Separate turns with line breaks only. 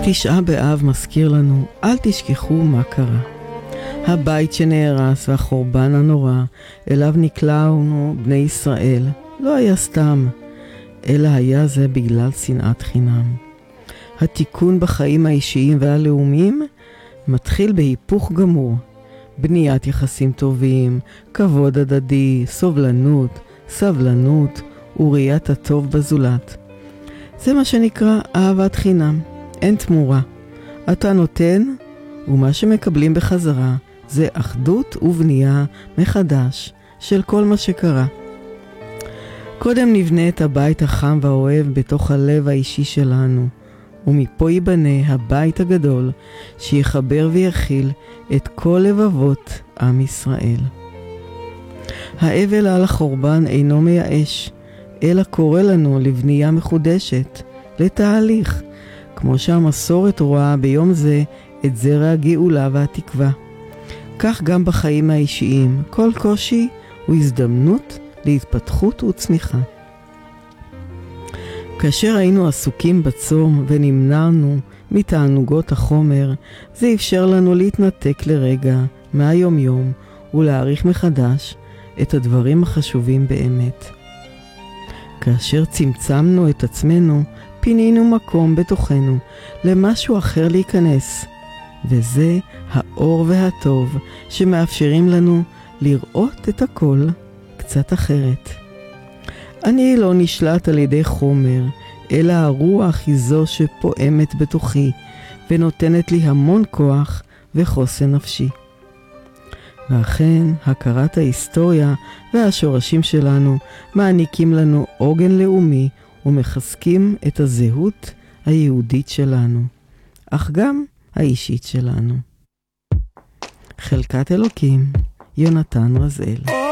תשעה באב מזכיר לנו, אל תשכחו מה קרה. הבית שנהרס והחורבן הנורא, אליו נקלענו בני ישראל, לא היה סתם, אלא היה זה בגלל שנאת חינם. התיקון בחיים האישיים והלאומיים מתחיל בהיפוך גמור, בניית יחסים טובים, כבוד הדדי, סובלנות, סבלנות וראיית הטוב בזולת. זה מה שנקרא אהבת חינם, אין תמורה. אתה נותן, ומה שמקבלים בחזרה זה אחדות ובנייה מחדש של כל מה שקרה. קודם נבנה את הבית החם והאוהב בתוך הלב האישי שלנו, ומפה ייבנה הבית הגדול שיחבר ויכיל את כל לבבות עם ישראל. האבל על החורבן אינו מייאש, אלא קורא לנו לבנייה מחודשת, לתהליך, כמו שהמסורת רואה ביום זה את זרע הגאולה והתקווה. כך גם בחיים האישיים, כל קושי הוא הזדמנות להתפתחות וצמיחה. כאשר היינו עסוקים בצום ונמנענו מתענוגות החומר, זה אפשר לנו להתנתק לרגע מהיום יום ולהעריך מחדש את הדברים החשובים באמת. כאשר צמצמנו את עצמנו, פינינו מקום בתוכנו למשהו אחר להיכנס, וזה האור והטוב שמאפשרים לנו לראות את הכל קצת אחרת. אני לא נשלט על ידי חומר, אלא הרוח היא זו שפועמת בתוכי ונותנת לי המון כוח וחוסן נפשי. ואכן, הכרת ההיסטוריה והשורשים שלנו מעניקים לנו עוגן לאומי ומחזקים את הזהות היהודית שלנו, אך גם האישית שלנו. חלקת אלוקים, יונתן רזאל.